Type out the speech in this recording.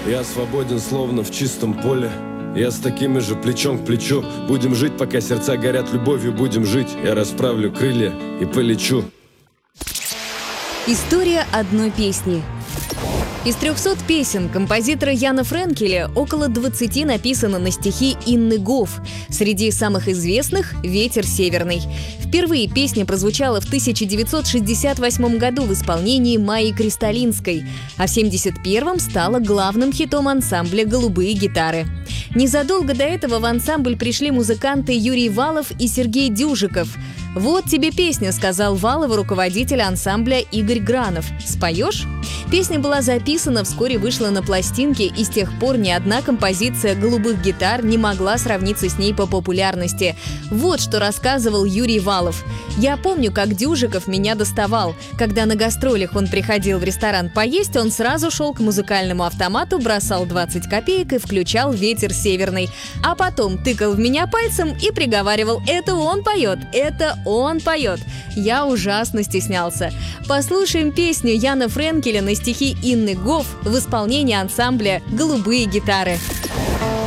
Я свободен, словно в чистом поле. Я с такими же плечом к плечу. Будем жить, пока сердца горят любовью. Будем жить, я расправлю крылья и полечу. История одной песни. Из 300 песен композитора Яна Френкеля около 20 написано на стихи Инны Гофф. Среди самых известных «Ветер северный». Впервые песня прозвучала в 1968 году в исполнении Майи Кристалинской, а в 1971 стала главным хитом ансамбля «Голубые гитары». Незадолго до этого в ансамбль пришли музыканты Юрий Валов и Сергей Дюжиков. «Вот тебе песня», — сказал Валову руководитель ансамбля Игорь Гранов. «Споешь?» Песня была записана, вскоре вышла на пластинке, и с тех пор ни одна композиция «Голубых гитар» не могла сравниться с ней по популярности. Вот что рассказывал Юрий Валов. «Я помню, как Дюжиков меня доставал. Когда на гастролях он приходил в ресторан поесть, он сразу шел к музыкальному автомату, бросал 20 копеек и включал «Ветер северный». А потом тыкал в меня пальцем и приговаривал: «Это он поет, это он поет». Я ужасно стеснялся. Послушаем песню Яна Френкеля на стихи Инны Гофф в исполнении ансамбля «Голубые гитары».